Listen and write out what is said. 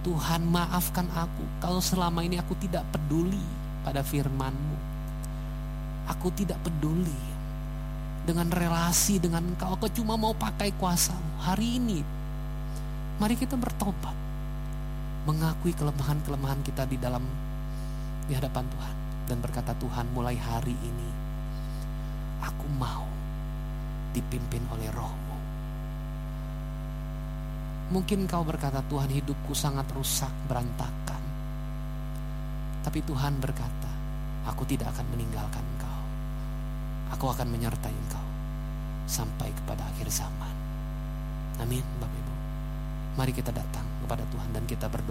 Tuhan, maafkan aku kalau selama ini aku tidak peduli pada firman-Mu. Aku tidak peduli dengan relasi dengan Engkau. Aku cuma mau pakai kuasa-Mu. Hari ini mari kita bertobat, mengakui kelemahan-kelemahan kita di hadapan Tuhan, dan berkata, Tuhan, mulai hari ini aku mau dipimpin oleh Roh-Mu. Mungkin kau berkata, Tuhan, hidupku sangat rusak, berantakan. Tapi Tuhan berkata, aku tidak akan meninggalkan engkau. Aku akan menyertai engkau sampai kepada akhir zaman. Amin, Bapak Ibu. Mari kita datang kepada Tuhan dan kita berdoa.